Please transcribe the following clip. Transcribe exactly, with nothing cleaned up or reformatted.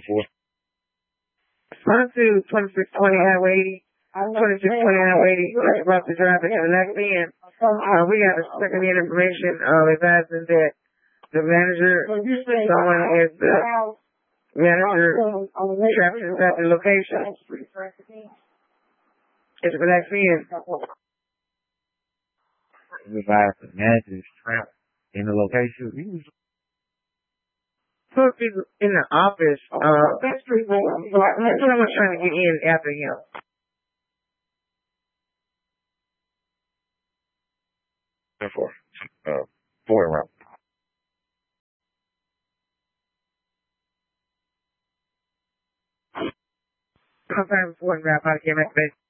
four. One two twenty-six twenty Highway twenty-six twenty Highway eighty, right about to drive into the next end. Uh, we got a second-hand information uh, advising that the manager, someone is the manager, traffic is at the location. It's the next end. We advise the manager is trapped in the location. Put people in the office. Uh, someone's trying to get in after him. Four. Uh, four around. Sometime before and wrap out again,